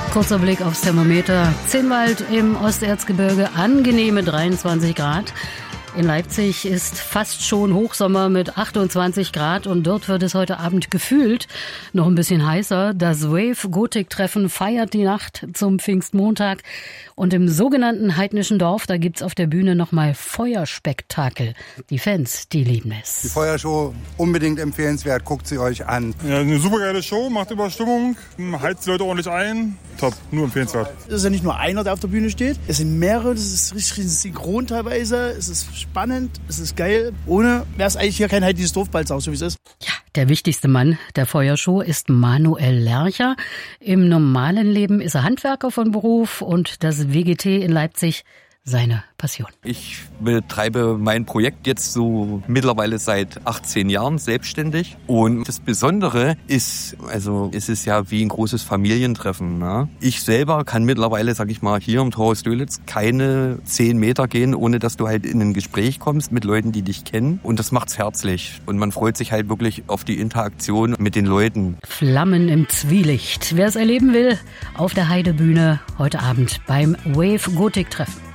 Kurzer Blick aufs Thermometer. Zinnwald im Osterzgebirge, angenehme 23 Grad. In Leipzig ist fast schon Hochsommer mit 28 Grad und dort wird es heute Abend gefühlt noch ein bisschen heißer. Das Wave-Gotik-Treffen feiert die Nacht zum Pfingstmontag. Und im sogenannten heidnischen Dorf, da gibt's auf der Bühne nochmal Feuerspektakel. Die Fans, die lieben es. Die Feuershow, unbedingt empfehlenswert, guckt sie euch an. Ja, eine super geile Show, macht Überstimmung, heizt die Leute ordentlich ein. Top, nur empfehlenswert. Es ist ja nicht nur einer, der auf der Bühne steht. Es sind mehrere, das ist richtig synchron teilweise. Es ist spannend, es ist geil. Ohne wäre es eigentlich hier kein heidnisches Dorfbalzau, so wie es ist. Ja, der wichtigste Mann der Feuershow ist Manuel Lercher. Im normalen Leben ist er Handwerker von Beruf und das WGT in Leipzig seine Passion. Ich betreibe mein Projekt jetzt so mittlerweile seit 18 Jahren selbstständig. Und das Besondere ist, also es ist ja wie ein großes Familientreffen. Ne? Ich selber kann mittlerweile, sag ich mal, hier im Torhaus Dölitz keine 10 Meter gehen, ohne dass du halt in ein Gespräch kommst mit Leuten, die dich kennen. Und das macht's herzlich. Und man freut sich halt wirklich auf die Interaktion mit den Leuten. Flammen im Zwielicht. Wer es erleben will, auf der Heidebühne heute Abend beim Wave-Gotik-Treffen.